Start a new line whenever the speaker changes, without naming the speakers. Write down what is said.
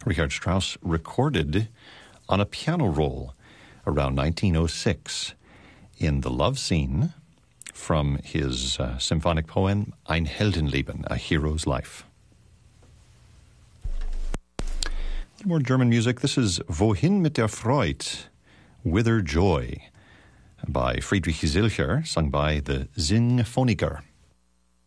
Richard Strauss recorded on a piano roll around 1906 in the love scene from his symphonic poem Ein Heldenleben, A Hero's Life. A little more German music. This is Wohin mit der Freude, Whither Joy, by Friedrich Zilcher, sung by the Sinfoniker.